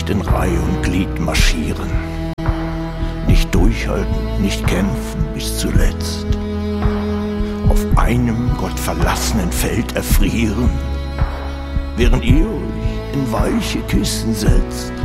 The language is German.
nicht in Reih und Glied marschieren, nicht durchhalten, nicht kämpfen bis zuletzt, auf einem gottverlassenen Feld erfrieren, während ihr euch in weiche Kissen setzt.